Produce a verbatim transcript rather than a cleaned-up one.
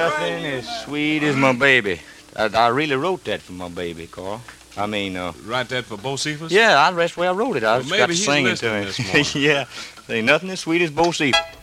Nothing as sweet as my baby. I, I really wrote that for my baby, Carl. I mean, uh... Write that for Bo Cephas? Yeah, I, that's where I wrote it. I well, just maybe got to he's sing it to him. listening this morning. Yeah, ain't nothing as sweet as Bo Cephas.